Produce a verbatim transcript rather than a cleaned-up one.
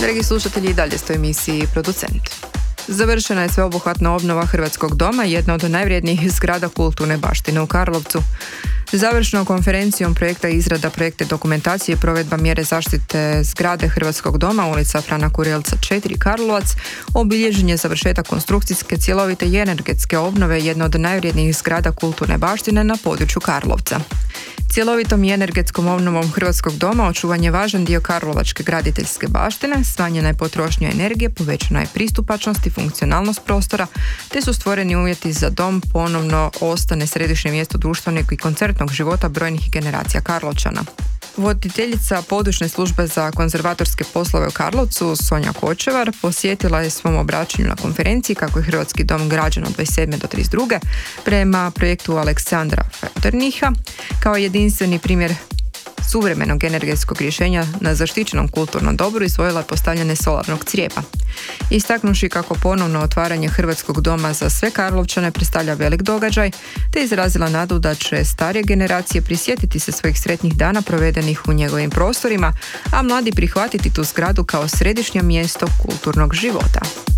Dragi slušatelji, i dalje ste u emisiji Producent. Završena je sveobuhvatna obnova Hrvatskog doma, jedna od najvrjednijih zgrada kulturne baštine u Karlovcu. Završnom konferencijom projekta izrada projekte dokumentacije i provedba mjere zaštite zgrade Hrvatskog doma, ulica Frana Kurilca četiri, Karlovac, obilježen je završetak konstrukcijske, cjelovite i energetske obnove jedne od najvrjednijih zgrada kulturne baštine na području Karlovca. Cjelovitom i energetskom obnovom Hrvatskog doma očuvan je važan dio karlovačke graditeljske baštine, smanjena je potrošnja energije, povećana je pristupačnost i funkcionalnost prostora, te su stvoreni uvjeti za dom ponovno ostane središnje mjesto društvenog i koncertnog života brojnih generacija Karlovčana. Voditeljica područne službe za konzervatorske poslove u Karlovcu, Sonja Kočevar, posjetila je svom obraćanju na konferenciji kako je Hrvatski dom građen od dvadeset sedme do trideset druge prema projektu Aleksandra Federniha kao jedinstveni primjer suvremenog energetskog rješenja na zaštićenom kulturnom dobru izdvojila je postavljanje solarnog crijepa. Istaknuši kako ponovno otvaranje Hrvatskog doma za sve Karlovčane predstavlja velik događaj, te izrazila nadu da će starije generacije prisjetiti se svojih sretnih dana provedenih u njegovim prostorima, a mladi prihvatiti tu zgradu kao središnje mjesto kulturnog života.